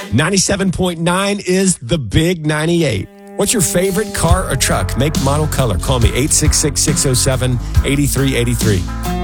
97.9 is the Big 98. What's your favorite car or truck? Make, model, color. Call me 866-607-8383.